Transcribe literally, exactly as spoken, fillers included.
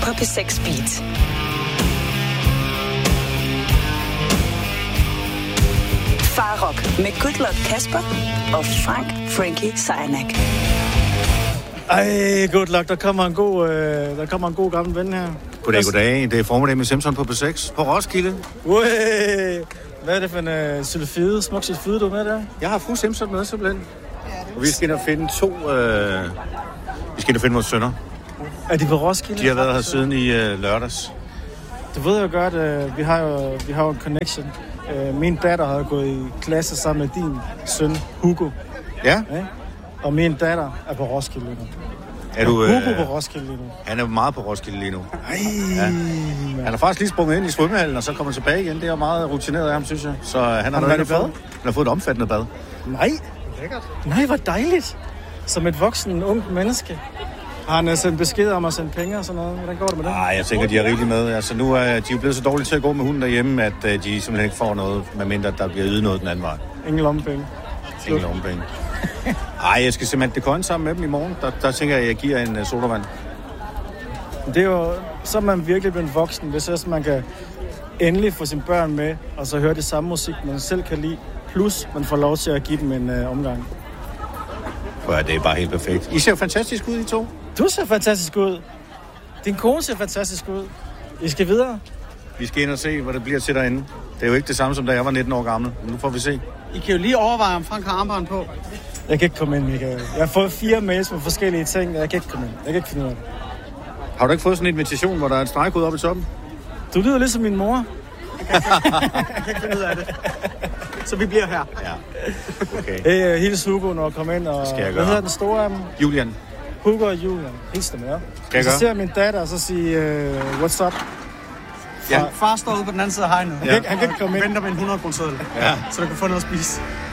på P seks Beat. Farok med Good Luck Kasper og Frank Frankie Sejnak. Ej, Good Luck, der kommer en god, øh, der kommer en god gammel ven her. Goddag, goddag. Det er formiddag med Simpson på P seks på Roskilde. Ui, hvad er det for en uh, sylfide, smuk sylfide, du er med der? Jeg har fru Simpson med, simpelthen. Og vi skal ind og finde to... Øh... Vi skal ind og finde vores sønner. Er de på Roskilde? De har været her siden i øh, lørdags. Du ved jo godt, øh, vi har jo, vi har jo en connection. Øh, min datter har gået i klasse sammen med din søn, Hugo. Ja? Ja? Og min datter er på Roskilde nu. Er du, øh, Hugo øh, på Roskilde nu. Han er meget på Roskilde lige nu. Ej, ja. Han har faktisk lige sprunget ind i svømmehallen, og så kommer tilbage igen. Det er meget rutineret af ham, synes jeg. Så han har, har været i bad? Han har fået et omfattende bad. Nej. Nej, hvor dejligt. Som et voksen, ung menneske. Har han sendt besked om at sende penge og sådan noget? Hvordan går det med det? Nej, jeg tænker, de er rigeligt med. Altså, nu er de jo blevet så dårlige til at gå med hunden derhjemme, at uh, de simpelthen ikke får noget, medmindre der bliver ydet noget den anden vej. Ingen lommepenge. Ingen lommepenge. Ej, jeg skal simpelthen det sammen med dem i morgen. Der, der tænker jeg, at jeg giver en uh, sodavand. Det er jo, så er man virkelig blevet voksen, hvis også man kan endelig få sine børn med, og så høre det samme musik, man selv kan lide, plus man får lov til at give dem en uh, omgang. Ja, det er bare helt perfekt. I ser fantastisk ud, I to. Du ser fantastisk ud. Din kone ser fantastisk ud. I skal videre. Vi skal ind og se, hvad det bliver til derinde. Det er jo ikke det samme, som da jeg var nitten år gammel. Men nu får vi se. I kan jo lige overveje, om Frank har armbånd på. Jeg kan ikke komme ind, Michael. Jeg har fået fire mails med forskellige ting, og jeg kan ikke komme ind. Jeg kan ikke finde ud af det. Har du ikke fået sådan en invitation, hvor der er en stregkode oppe i toppen? Du lyder lidt som min mor. Jeg kan ikke finde ud af det. Så vi bliver her. Ja. Okay. Hey, uh, hils Hugo, når jeg kommer ind. Og, skal jeg gøre. Hvad hedder den store af dem? Julian. Hugo og Julian. Hils dem, ja. Skal jeg så gøre? ser min datter, og så siger, uh, what's up? Ja. Far står ude på den anden side af hegnet. Ja. Han kan ikke komme ind. Venter med en hundrede kroner seddel, ja. så du kan få noget at spise.